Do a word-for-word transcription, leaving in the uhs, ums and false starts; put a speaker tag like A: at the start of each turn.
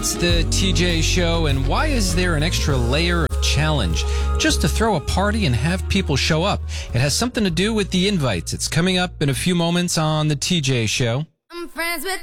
A: It's the T J Show, and why is there an extra layer of challenge just to throw a party and have people show up? It has something to do with the invites. It's coming up in a few moments on the T J Show.
B: I'm friends with